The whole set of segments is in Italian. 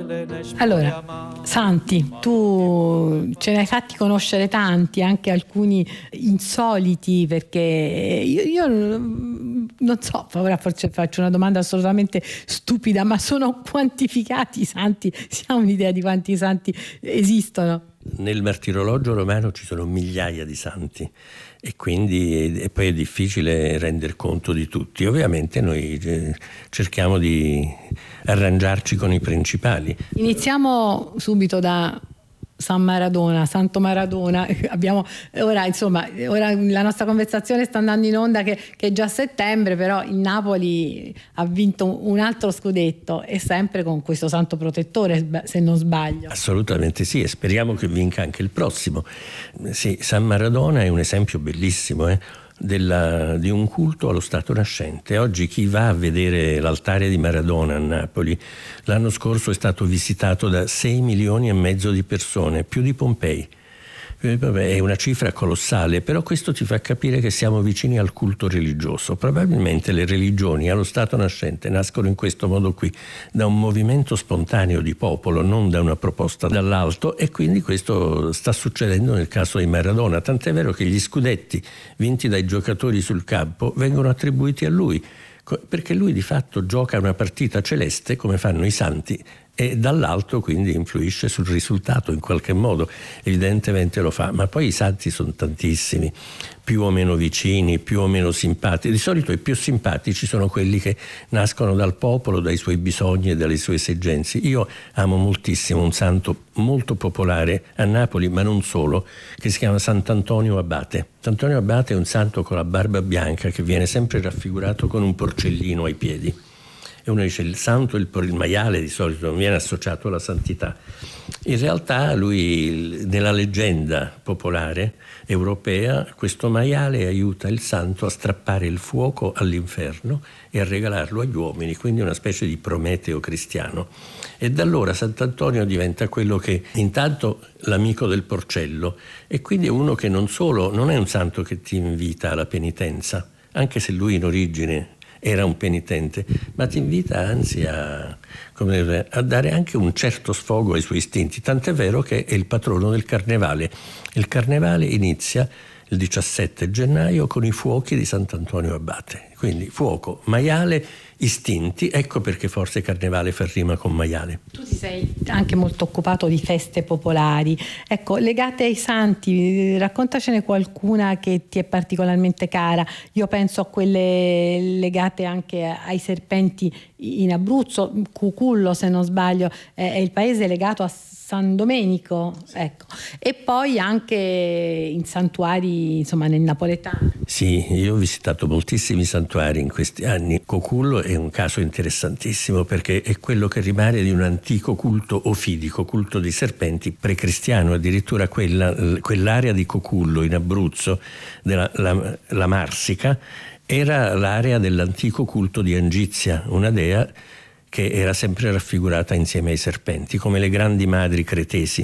Allora, santi, tu ce ne hai fatti conoscere tanti, anche alcuni insoliti, perché io non so, ora forse faccio una domanda assolutamente stupida, ma sono quantificati i santi? Si ha un'idea di quanti santi esistono? Nel martirologio romano ci sono migliaia di santi e poi è difficile render conto di tutti. Ovviamente noi cerchiamo di arrangiarci con i principali. Iniziamo subito da San Maradona, Santo Maradona. Ora la nostra conversazione sta andando in onda che è già settembre, però il Napoli ha vinto un altro scudetto e sempre con questo santo protettore, se non sbaglio. Assolutamente sì, e speriamo che vinca anche il prossimo. Sì, San Maradona è un esempio bellissimo, di un culto allo stato nascente. Oggi chi va a vedere l'altare di Maradona a Napoli, l'anno scorso è stato visitato da 6 milioni e mezzo di persone, più di Pompei. È una cifra colossale, però questo ti fa capire che siamo vicini al culto religioso. Probabilmente le religioni allo stato nascente nascono in questo modo qui, da un movimento spontaneo di popolo, non da una proposta dall'alto, e quindi questo sta succedendo nel caso di Maradona, tant'è vero che gli scudetti vinti dai giocatori sul campo vengono attribuiti a lui, perché lui di fatto gioca una partita celeste come fanno i santi e dall'alto quindi influisce sul risultato in qualche modo, evidentemente lo fa, ma poi i santi sono tantissimi, più o meno vicini, più o meno simpatici. Di solito i più simpatici sono quelli che nascono dal popolo, dai suoi bisogni e dalle sue esigenze. Io amo moltissimo un santo molto popolare a Napoli, ma non solo, che si chiama Sant'Antonio Abate. Sant'Antonio Abate è un santo con la barba bianca che viene sempre raffigurato con un porcellino ai piedi. E uno dice il santo, il maiale di solito non viene associato alla santità. In realtà lui, nella leggenda popolare europea, questo maiale aiuta il santo a strappare il fuoco all'inferno e a regalarlo agli uomini, quindi una specie di Prometeo cristiano. E da allora Sant'Antonio diventa quello che intanto l'amico del porcello, e quindi è uno che non è un santo che ti invita alla penitenza, anche se lui in origine era un penitente, ma ti invita anzi a dare anche un certo sfogo ai suoi istinti, tant'è vero che è il patrono del carnevale. Il carnevale inizia il 17 gennaio con i fuochi di Sant'Antonio Abate, quindi fuoco, maiale, istinti, ecco perché forse carnevale fa rima con maiale. Tu ti sei anche molto occupato di feste popolari, ecco, legate ai santi, raccontacene qualcuna che ti è particolarmente cara. Io penso a quelle legate anche ai serpenti in Abruzzo, Cucullo se non sbaglio, è il paese legato a San Domenico, ecco, e poi anche in santuari, insomma, nel napoletano. Sì, io ho visitato moltissimi santuari in questi anni. Cocullo è un caso interessantissimo perché è quello che rimane di un antico culto ofidico, culto dei serpenti precristiano. Addirittura quell'area di Cocullo in Abruzzo, la Marsica, era l'area dell'antico culto di Angizia, una dea che era sempre raffigurata insieme ai serpenti, come le grandi madri cretesi.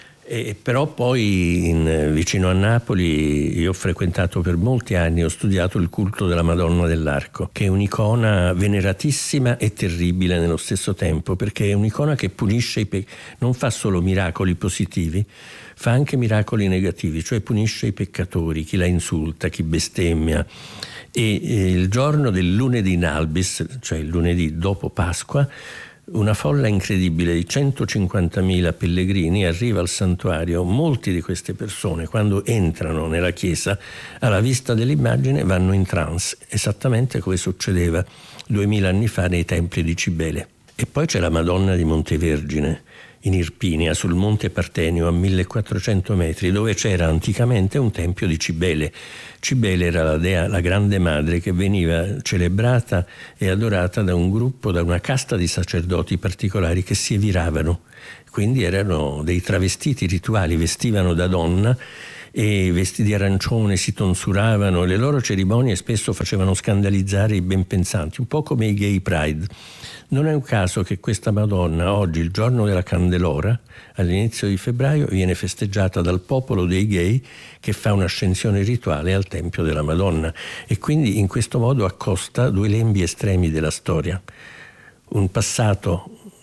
Però poi vicino a Napoli io ho frequentato per molti anni, ho studiato il culto della Madonna dell'Arco, che è un'icona veneratissima e terribile nello stesso tempo, perché è un'icona che punisce non fa solo miracoli positivi, fa anche miracoli negativi, cioè punisce i peccatori, chi la insulta, chi bestemmia. E il giorno del lunedì in albis, cioè il lunedì dopo Pasqua, una folla incredibile di 150.000 pellegrini arriva al santuario. Molti di queste persone, quando entrano nella chiesa, alla vista dell'immagine vanno in trance, esattamente come succedeva 2000 anni fa nei templi di Cibele. E poi c'è la Madonna di Montevergine in Irpinia, sul monte Partenio a 1400 metri, dove c'era anticamente un tempio di Cibele. Cibele era la dea, la grande madre, che veniva celebrata e adorata da un gruppo, da una casta di sacerdoti particolari che si eviravano, quindi erano dei travestiti rituali, vestivano da donna e vestiti di arancione, si tonsuravano, le loro cerimonie spesso facevano scandalizzare i benpensanti, un po' come i gay pride. Non è un caso che questa Madonna oggi, il giorno della Candelora, all'inizio di febbraio, viene festeggiata dal popolo dei gay che fa un'ascensione rituale al Tempio della Madonna, e quindi in questo modo accosta due lembi estremi della storia. Un passato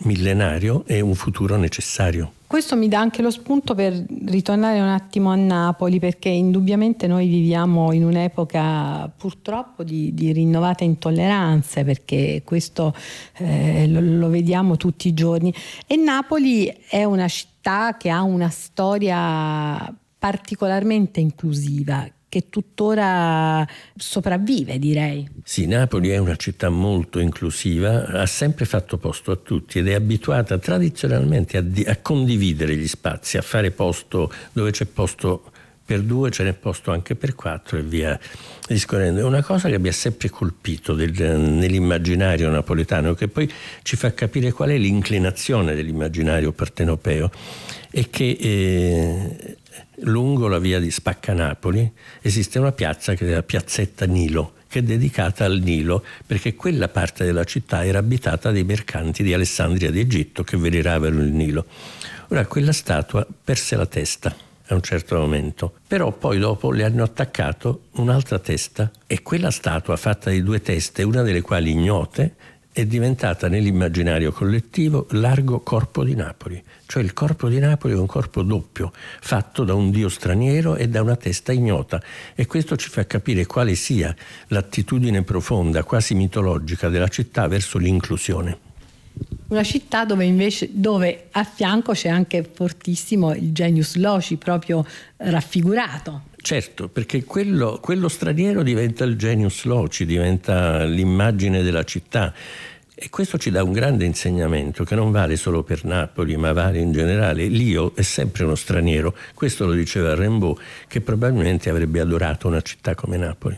millenario e un futuro necessario. Questo mi dà anche lo spunto per ritornare un attimo a Napoli, perché indubbiamente noi viviamo in un'epoca purtroppo di rinnovate intolleranze, perché questo lo vediamo tutti i giorni, e Napoli è una città che ha una storia particolarmente inclusiva, che tuttora sopravvive, direi. Sì, Napoli è una città molto inclusiva, ha sempre fatto posto a tutti ed è abituata tradizionalmente a condividere gli spazi, a fare posto dove c'è posto per 2, ce n'è posto anche per 4 e via discorrendo. È una cosa che mi ha sempre colpito nell'immaginario napoletano, che poi ci fa capire qual è l'inclinazione dell'immaginario partenopeo, e che lungo la via di Spaccanapoli esiste una piazza che è la piazzetta Nilo, che è dedicata al Nilo, perché quella parte della città era abitata dai mercanti di Alessandria d'Egitto che veneravano il Nilo. Ora, quella statua perse la testa a un certo momento, però poi dopo le hanno attaccato un'altra testa, e quella statua fatta di 2 teste, una delle quali ignote, è diventata nell'immaginario collettivo Largo Corpo di Napoli. Cioè il corpo di Napoli è un corpo doppio, fatto da un dio straniero e da una testa ignota, e questo ci fa capire quale sia l'attitudine profonda, quasi mitologica della città verso l'inclusione. Una città dove a fianco c'è anche fortissimo il genius loci, proprio raffigurato. Certo, perché quello straniero diventa il genius loci, diventa l'immagine della città, e questo ci dà un grande insegnamento che non vale solo per Napoli, ma vale in generale. L'io è sempre uno straniero, questo lo diceva Rimbaud, che probabilmente avrebbe adorato una città come Napoli.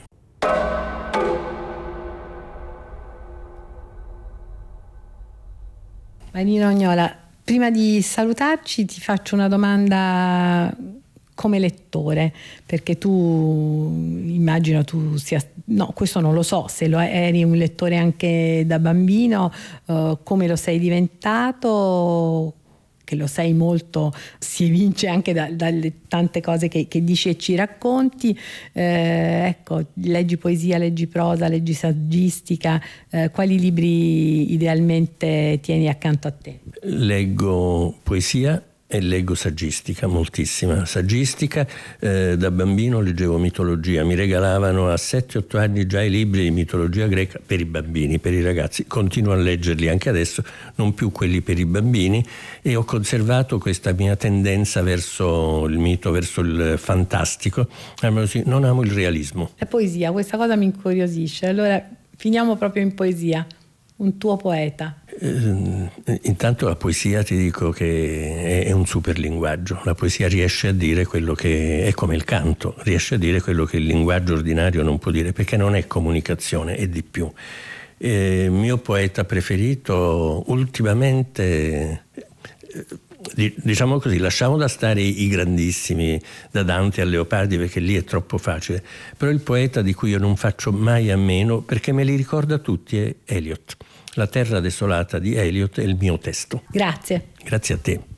Marino Agnola, prima di salutarci ti faccio una domanda come lettore, perché tu, immagino tu sia, no, questo non lo so, se lo eri un lettore anche da bambino, come lo sei diventato, che lo sei molto, si evince anche dalle tante cose che dici e ci racconti. Ecco, leggi poesia, leggi prosa, leggi saggistica, quali libri idealmente tieni accanto a te? Leggo poesia e leggo saggistica, moltissima saggistica. Da bambino leggevo mitologia, mi regalavano a 7-8 anni già i libri di mitologia greca per i bambini, per i ragazzi. Continuo a leggerli anche adesso, non più quelli per i bambini, e ho conservato questa mia tendenza verso il mito, verso il fantastico. Non amo il realismo. La poesia, questa cosa mi incuriosisce. Allora finiamo proprio in poesia. Un tuo poeta? Intanto la poesia, ti dico che è un super linguaggio. La poesia riesce a dire quello che è, come il canto, riesce a dire quello che il linguaggio ordinario non può dire, perché non è comunicazione, è di più. Mio poeta preferito ultimamente, diciamo così, lasciamo da stare i grandissimi, da Dante a Leopardi, perché lì è troppo facile, però il poeta di cui io non faccio mai a meno, perché me li ricorda tutti, è Eliot. La terra desolata di Eliot è il mio testo. Grazie. Grazie a te.